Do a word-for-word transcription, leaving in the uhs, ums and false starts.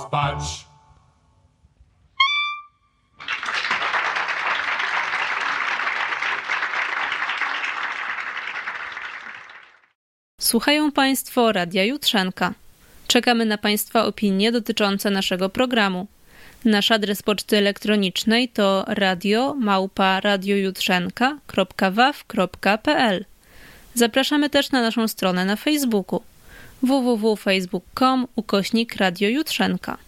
spać. Słuchają Państwo Radia Jutrzenka. Czekamy na Państwa opinie dotyczące naszego programu. Nasz adres poczty elektronicznej to radio małpa radiojutrzenka kropka waw kropka pl. Zapraszamy też na naszą stronę na Facebooku w w w kropka facebook kropka com ukośnik Radio Jutrzenka.